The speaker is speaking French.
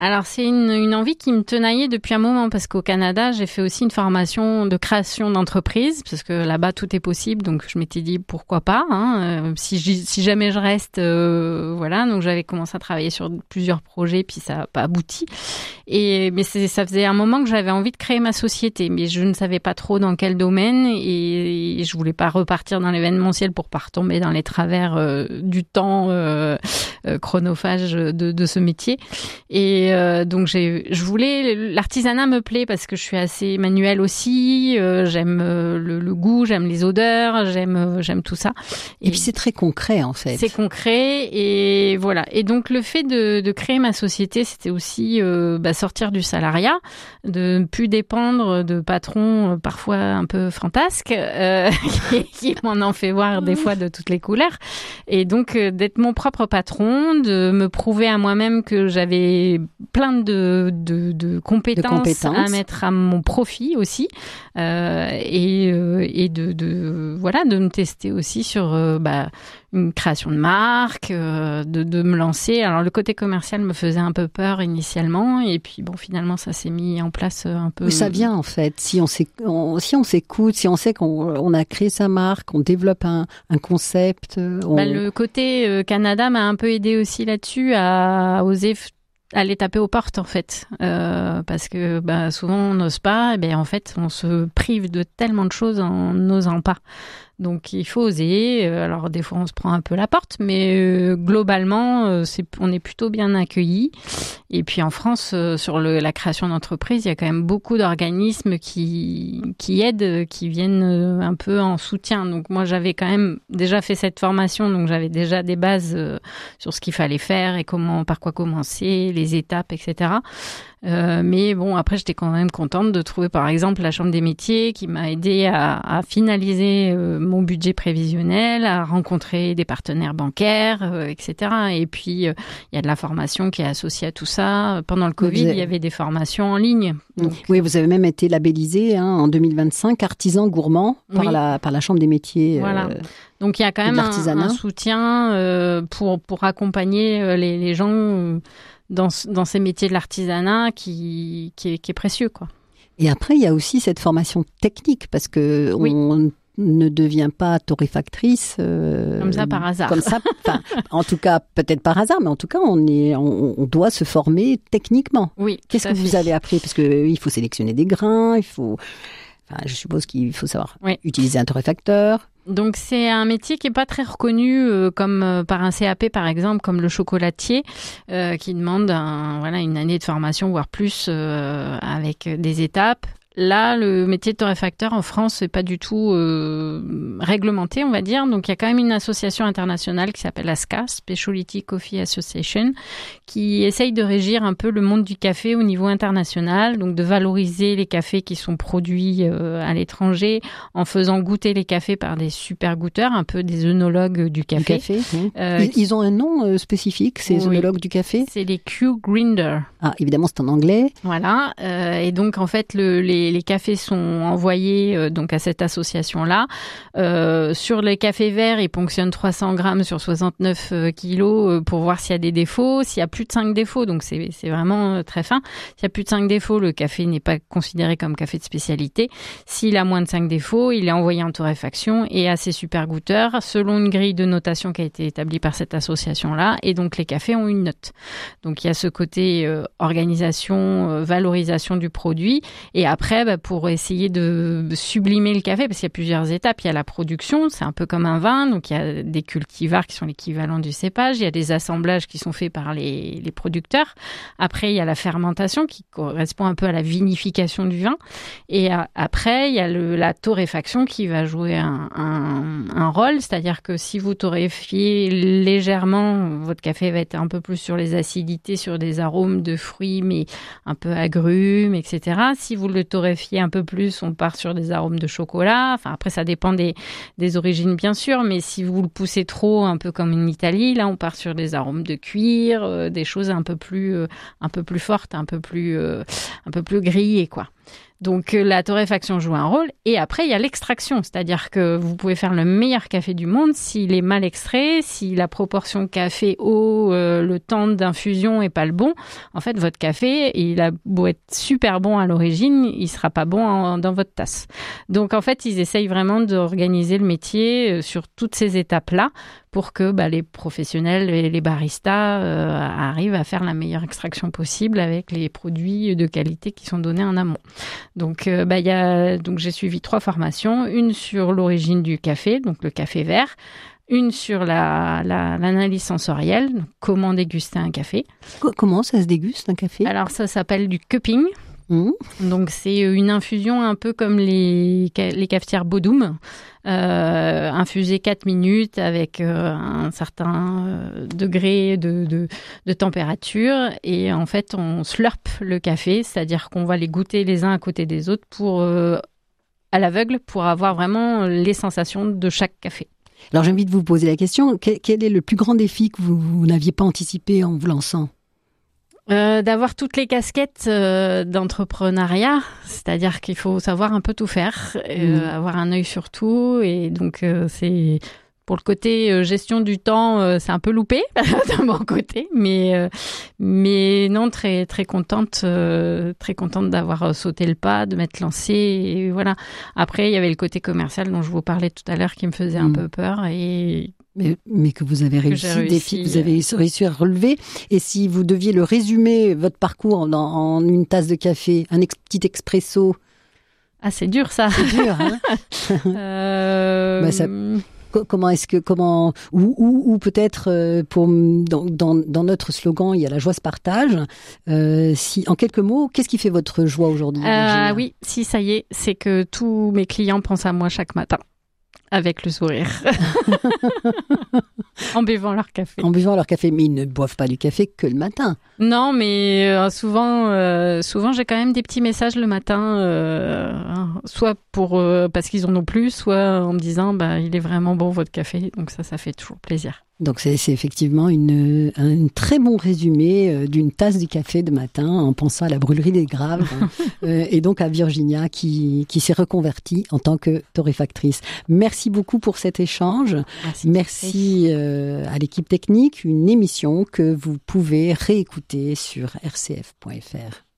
Alors, c'est une envie qui me tenaillait depuis un moment parce qu'au Canada, j'ai fait aussi une formation de création d'entreprise parce que là-bas, tout est possible. Donc, je m'étais dit, pourquoi pas, si jamais je reste, voilà. Donc, j'avais commencé à travailler sur plusieurs projets puis ça n'a pas abouti. Mais ça faisait un moment que j'avais envie de créer ma société, mais je ne savais pas trop dans quel domaine et je voulais pas repartir dans l'événementiel pour pas retomber dans les travers du temps chronophage de ce métier. Et donc je voulais, l'artisanat me plaît parce que je suis assez manuelle aussi, j'aime le goût, j'aime les odeurs, j'aime tout ça. Et puis c'est très concret en fait. C'est concret et voilà. Et donc le fait de créer ma société, c'était aussi sortir du salariat, de ne plus dépendre de patrons parfois un peu fantasques qui m'en ont fait voir des fois de toutes les couleurs. Et donc d'être mon propre patron, de me prouver à moi-même que j'avais plein de compétences à mettre à mon profit aussi, et de me tester aussi sur une création de marque, de me lancer. Alors le côté commercial me faisait un peu peur initialement, et puis bon, finalement ça s'est mis en place un peu. Mais ça vient en fait, si on s'écoute, si on sait qu'on a créé sa marque, on développe un concept. Le côté Canada m'a un peu aidé aussi là-dessus à oser aller taper aux portes en fait, parce que souvent on n'ose pas, et en fait on se prive de tellement de choses en n'osant pas. Donc il faut oser. Alors des fois on se prend un peu la porte, mais globalement on est plutôt bien accueillis. Et puis en France, sur la création d'entreprises, il y a quand même beaucoup d'organismes qui aident, qui viennent un peu en soutien. Donc moi j'avais quand même déjà fait cette formation, donc j'avais déjà des bases sur ce qu'il fallait faire et par quoi commencer, les étapes, etc. Mais bon, après j'étais quand même contente de trouver par exemple la Chambre des métiers qui m'a aidé à finaliser mon budget prévisionnel, à rencontrer des partenaires bancaires, etc. Et puis il y a de la formation qui est associée à tout ça. Pendant le Covid, il y avait des formations en ligne. Donc, oui, vous avez même été labellisé en 2025 artisan gourmand par la Chambre des métiers. Voilà. Donc il y a quand même un soutien pour accompagner les gens dans ces métiers de l'artisanat qui est précieux, quoi. Et après, il y a aussi cette formation technique, parce que on ne devient pas torréfactrice comme ça par hasard. Comme ça, en tout cas, peut-être par hasard, mais en tout cas, on doit se former techniquement. Oui. Qu'est-ce que vous avez appris? Parce que il faut sélectionner des grains, je suppose qu'il faut savoir utiliser un torréfacteur. Donc c'est un métier qui est pas très reconnu comme par un CAP par exemple, comme le chocolatier, qui demande une année de formation voire plus, avec des étapes. Là, le métier de torréfacteur en France, c'est pas du tout réglementé, on va dire. Donc, il y a quand même une association internationale qui s'appelle ASCA, Specialty Coffee Association, qui essaye de régir un peu le monde du café au niveau international, donc de valoriser les cafés qui sont produits à l'étranger en faisant goûter les cafés par des super goûteurs, un peu des œnologues du café. Ils ont un nom spécifique, ces œnologues du café? C'est les Q-Grinders. Ah, évidemment, c'est en anglais. Voilà. Et donc, en fait, les cafés sont envoyés donc à cette association-là. Sur les cafés verts, ils ponctionnent 300 grammes sur 69 kilos pour voir s'il y a des défauts. S'il y a plus de 5 défauts, donc c'est vraiment très fin. S'il y a plus de 5 défauts, le café n'est pas considéré comme café de spécialité. S'il a moins de 5 défauts, il est envoyé en torréfaction et à ses super goûteurs, selon une grille de notation qui a été établie par cette association-là. Et donc, les cafés ont une note. Donc, il y a ce côté organisation, valorisation du produit. Et après, pour essayer de sublimer le café, parce qu'il y a plusieurs étapes. Il y a la production, c'est un peu comme un vin. Donc, il y a des cultivars qui sont l'équivalent du cépage. Il y a des assemblages qui sont faits par les producteurs. Après, il y a la fermentation qui correspond un peu à la vinification du vin. Et après, il y a la torréfaction qui va jouer un rôle. C'est-à-dire que si vous torréfiez légèrement, votre café va être un peu plus sur les acidités, sur des arômes de fruits, mais un peu agrumes, etc. Si vous le torréfiez un peu plus, on part sur des arômes de chocolat. Enfin, après, ça dépend des origines, bien sûr, mais si vous le poussez trop, un peu comme en Italie, là, on part sur des arômes de cuir, des choses un peu plus fortes, un peu plus grillées, quoi. Donc la torréfaction joue un rôle et après il y a l'extraction, c'est-à-dire que vous pouvez faire le meilleur café du monde s'il est mal extrait, si la proportion café-eau, le temps d'infusion est pas le bon. En fait, votre café, il a beau être super bon à l'origine, il sera pas bon dans votre tasse. Donc en fait, ils essayent vraiment d'organiser le métier sur toutes ces étapes-là pour que les professionnels et les baristas arrivent à faire la meilleure extraction possible avec les produits de qualité qui sont donnés en amont. Donc, donc j'ai suivi 3 formations, une sur l'origine du café, donc le café vert, une sur l'analyse sensorielle, donc comment déguster un café. Comment ça se déguste un café ? Alors ça s'appelle du cupping. Donc c'est une infusion un peu comme les cafetières Bodum, infusée 4 minutes avec un certain degré de température et en fait on slurpe le café, c'est-à-dire qu'on va les goûter les uns à côté des autres à l'aveugle pour avoir vraiment les sensations de chaque café. Alors j'ai envie de vous poser la question, quel est le plus grand défi que vous n'aviez pas anticipé en vous lançant ? D'avoir toutes les casquettes d'entrepreneuriat, c'est-à-dire qu'il faut savoir un peu tout faire, avoir un œil sur tout, et donc c'est pour le côté gestion du temps, c'est un peu loupé de mon côté, mais non, très très contente d'avoir sauté le pas, de m'être lancée, et voilà. Après, il y avait le côté commercial dont je vous parlais tout à l'heure qui me faisait un peu peur et mais que vous avez réussi, défi que vous avez réussi à relever. Et si vous deviez le résumer, votre parcours en une tasse de café, un petit expresso. Ah, c'est dur ça. C'est dur, hein. Ou peut-être dans notre slogan, il y a la joie se partage. Si en quelques mots, qu'est-ce qui fait votre joie aujourd'hui ? Oui, si ça y est, c'est que tous mes clients pensent à moi chaque matin. Avec le sourire. En buvant leur café. En buvant leur café, mais ils ne boivent pas du café que le matin. Non, mais souvent j'ai quand même des petits messages le matin, soit parce qu'ils en ont plus, soit en me disant il est vraiment bon votre café. Donc ça fait toujours plaisir. Donc c'est effectivement un très bon résumé d'une tasse de café de matin en pensant à la brûlerie des Graves et donc à Virginia qui s'est reconvertie en tant que torréfactrice. Merci beaucoup pour cet échange. Merci à l'équipe technique, une émission que vous pouvez réécouter sur rcf.fr.